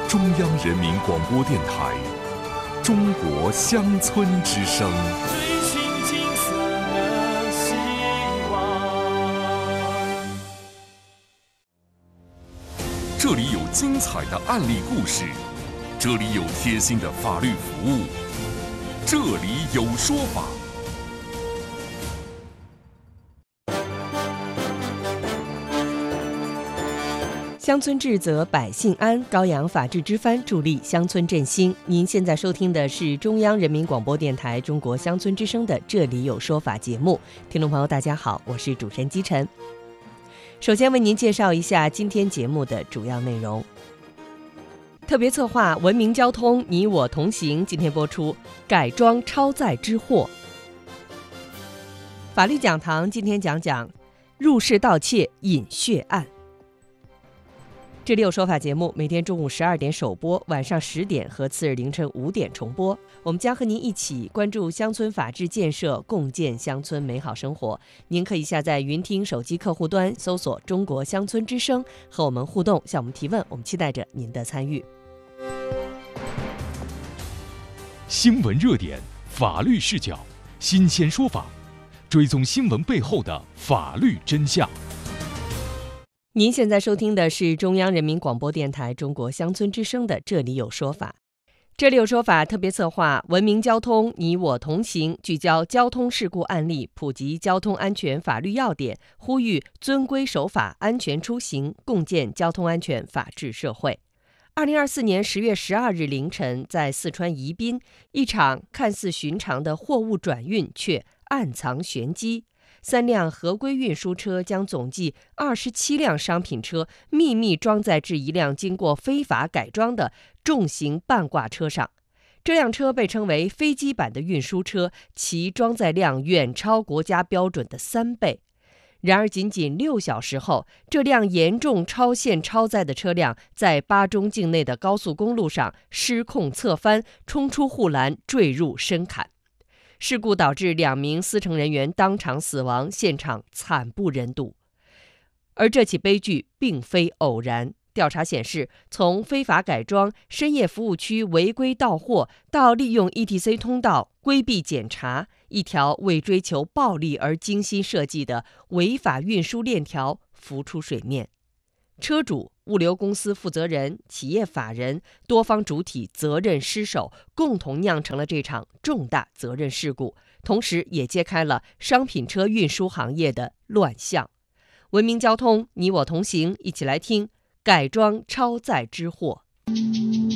中央人民广播电台中国乡村之声。 追寻金色的希望。 这里有精彩的案例故事，这里有贴心的法律服务，这里有说法。 乡村治则百姓安，高扬法治之帆，助力乡村振兴。您现在收听的是中央人民广播电台中国乡村之声的《这里有说法》节目。听众朋友大家好，我是主持人姬晨。首先为您介绍一下今天节目的主要内容。特别策划文明交通你我同行，今天播出改装超载之祸。法律讲堂今天讲讲入室盗窃引血案。这里有说法节目每天中午12点首播，晚上10点和次日凌晨5点重播。我们将和您一起关注乡村法治建设，共建乡村美好生活。您可以下载云听手机客户端，搜索中国乡村之声，和我们互动，向我们提问，我们期待着您的参与。 新闻热点，法律视角，新鲜说法，追踪新闻背后的法律真相。 您现在收听的是中央人民广播电台中国乡村之声的《这里有说法》。这里有说法特别策划文明交通你我同行，聚焦交通事故案例，普及交通安全法律要点，呼吁遵规守法，安全出行，共建交通安全法治社会。2024年10月12日凌晨，在四川宜宾，一场看似寻常的货物转运却暗藏玄机。3辆合规运输车将总计27辆商品车秘密装载至一辆经过非法改装的重型半挂车上。这辆车被称为飞机版的运输车，其装载量远超国家标准的3倍。然而仅仅6小时后，这辆严重超限超载的车辆在巴中境内的高速公路上失控侧翻，冲出护栏，坠入深坎。事故导致2名司乘人员当场死亡，现场惨不忍睹。而这起悲剧并非偶然。调查显示，从非法改装、深夜服务区违规到货，到利用 ETC 通道规避检查，一条为追求暴利而精心设计的违法运输链条浮出水面。车主、物流公司负责人、企业法人多方主体责任失守，共同酿成了这场重大责任事故，同时也揭开了商品车运输行业的乱象。文明交通你我同行，一起来听改装超载之祸。